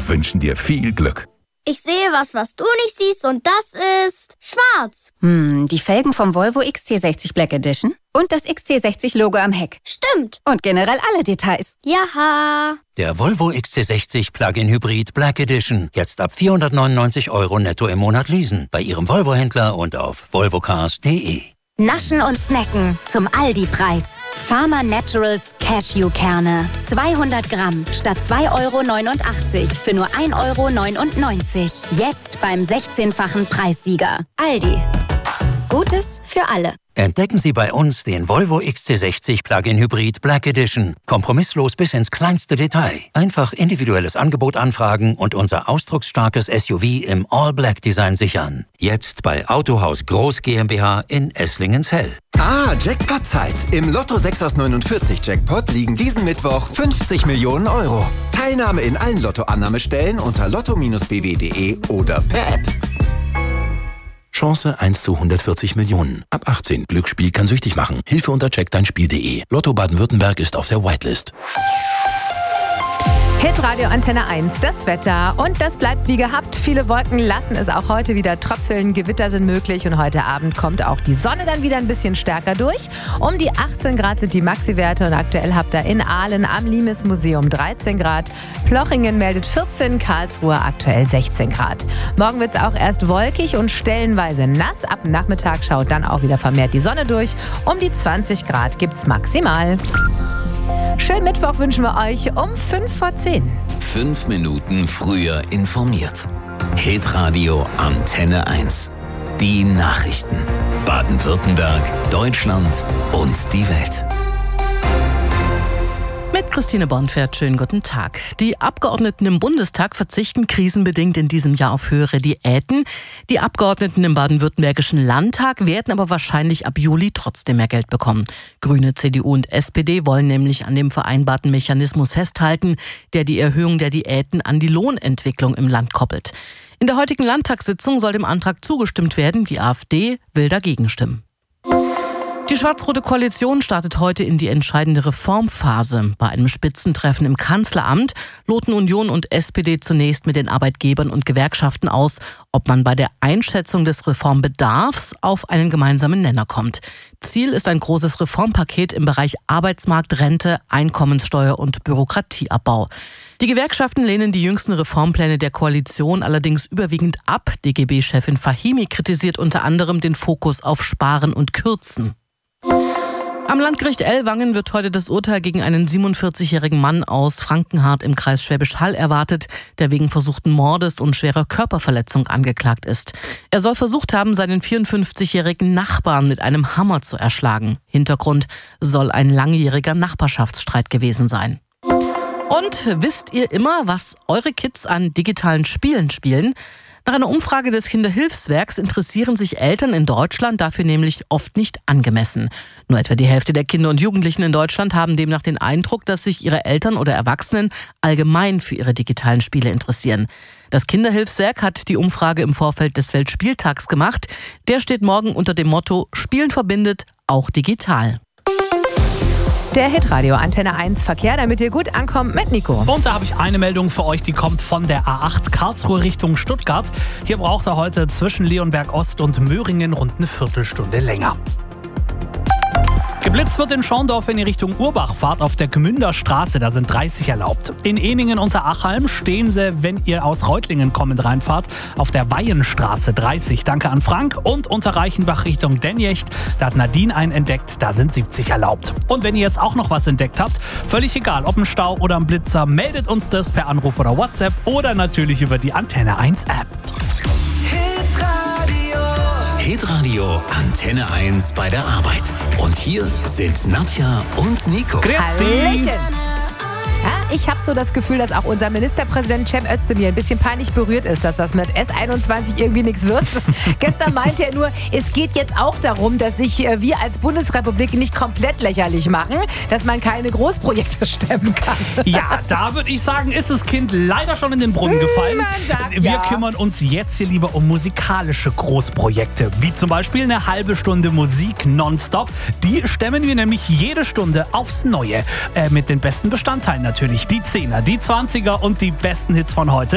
und wünschen dir viel Glück. Ich sehe was du nicht siehst und das ist schwarz. Die Felgen vom Volvo XC60 Black Edition und das XC60-Logo am Heck. Stimmt. Und generell alle Details. Jaha. Der Volvo XC60 Plug-in Hybrid Black Edition. Jetzt ab 499 € netto im Monat leasen. Bei Ihrem Volvo-Händler und auf volvocars.de. Naschen und snacken zum Aldi-Preis. Farmer Naturals Cashew-Kerne. 200 Gramm statt 2,89 € für nur 1,99 €. Jetzt beim 16-fachen Preissieger. Aldi. Gutes für alle. Entdecken Sie bei uns den Volvo XC60 Plug-in Hybrid Black Edition. Kompromisslos bis ins kleinste Detail. Einfach individuelles Angebot anfragen und unser ausdrucksstarkes SUV im All-Black-Design sichern. Jetzt bei Autohaus Groß GmbH in Esslingen-Zell. Jackpot-Zeit. Im Lotto 6 aus 49 Jackpot liegen diesen Mittwoch 50 Millionen €. Teilnahme in allen Lotto-Annahmestellen unter lotto-bw.de oder per App. Chance 1 zu 140 Millionen. Ab 18. Glücksspiel kann süchtig machen. Hilfe unter checkdeinspiel.de. Lotto Baden-Württemberg ist auf der Whitelist. Hitradio Antenne 1, das Wetter. Und das bleibt wie gehabt. Viele Wolken lassen es auch heute wieder tröpfeln. Gewitter sind möglich und heute Abend kommt auch die Sonne dann wieder ein bisschen stärker durch. Um die 18 Grad sind die Maxi-Werte und aktuell habt ihr in Aalen am Limes-Museum 13 Grad. Plochingen meldet 14, Karlsruhe aktuell 16 Grad. Morgen wird es auch erst wolkig und stellenweise nass. Ab Nachmittag schaut dann auch wieder vermehrt die Sonne durch. Um die 20 Grad gibt's maximal. Schönen Mittwoch wünschen wir euch um 5:10. 5 Minuten früher informiert. Hitradio Antenne 1. Die Nachrichten. Baden-Württemberg, Deutschland und die Welt. Mit Christine Bonfert, schönen guten Tag. Die Abgeordneten im Bundestag verzichten krisenbedingt in diesem Jahr auf höhere Diäten. Die Abgeordneten im baden-württembergischen Landtag werden aber wahrscheinlich ab Juli trotzdem mehr Geld bekommen. Grüne, CDU und SPD wollen nämlich an dem vereinbarten Mechanismus festhalten, der die Erhöhung der Diäten an die Lohnentwicklung im Land koppelt. In der heutigen Landtagssitzung soll dem Antrag zugestimmt werden. Die AfD will dagegen stimmen. Die schwarz-rote Koalition startet heute in die entscheidende Reformphase. Bei einem Spitzentreffen im Kanzleramt loten Union und SPD zunächst mit den Arbeitgebern und Gewerkschaften aus, ob man bei der Einschätzung des Reformbedarfs auf einen gemeinsamen Nenner kommt. Ziel ist ein großes Reformpaket im Bereich Arbeitsmarkt, Rente, Einkommenssteuer und Bürokratieabbau. Die Gewerkschaften lehnen die jüngsten Reformpläne der Koalition allerdings überwiegend ab. DGB-Chefin Fahimi kritisiert unter anderem den Fokus auf Sparen und Kürzen. Am Landgericht Ellwangen wird heute das Urteil gegen einen 47-jährigen Mann aus Frankenhardt im Kreis Schwäbisch Hall erwartet, der wegen versuchten Mordes und schwerer Körperverletzung angeklagt ist. Er soll versucht haben, seinen 54-jährigen Nachbarn mit einem Hammer zu erschlagen. Hintergrund soll ein langjähriger Nachbarschaftsstreit gewesen sein. Und wisst ihr immer, was eure Kids an digitalen Spielen spielen? Nach einer Umfrage des Kinderhilfswerks interessieren sich Eltern in Deutschland dafür nämlich oft nicht angemessen. Nur etwa die Hälfte der Kinder und Jugendlichen in Deutschland haben demnach den Eindruck, dass sich ihre Eltern oder Erwachsenen allgemein für ihre digitalen Spiele interessieren. Das Kinderhilfswerk hat die Umfrage im Vorfeld des Weltspieltags gemacht. Der steht morgen unter dem Motto Spielen verbindet, auch digital. Der Hitradio Antenne 1 Verkehr, damit ihr gut ankommt mit Nico. Und da habe ich eine Meldung für euch, die kommt von der A8 Karlsruhe Richtung Stuttgart. Hier braucht er heute zwischen Leonberg Ost und Möhringen rund eine Viertelstunde länger. Geblitzt wird in Schorndorf, wenn ihr Richtung Urbach fahrt, auf der Gmünder Straße, da sind 30 erlaubt. In Eningen unter Achalm stehen sie, wenn ihr aus Reutlingen kommend reinfahrt, auf der Weihenstraße 30. Danke an Frank. Und unter Reichenbach Richtung Denjecht, da hat Nadine einen entdeckt, da sind 70 erlaubt. Und wenn ihr jetzt auch noch was entdeckt habt, völlig egal, ob ein Stau oder ein Blitzer, meldet uns das per Anruf oder WhatsApp oder natürlich über die Antenne 1 App. Hitradio Antenne 1 bei der Arbeit. Und hier sind Nadja und Nico. Hallöchen. Ja, ich habe so das Gefühl, dass auch unser Ministerpräsident Cem Özdemir ein bisschen peinlich berührt ist, dass das mit S21 irgendwie nichts wird. Gestern meinte er nur, es geht jetzt auch darum, dass sich wir als Bundesrepublik nicht komplett lächerlich machen, dass man keine Großprojekte stemmen kann. Ja, da würde ich sagen, ist das Kind leider schon in den Brunnen gefallen. Wir kümmern uns jetzt hier lieber um musikalische Großprojekte, wie zum Beispiel eine halbe Stunde Musik nonstop. Die stemmen wir nämlich jede Stunde aufs Neue. Mit den besten Bestandteilen natürlich. Die 10er, die 20er und die besten Hits von heute.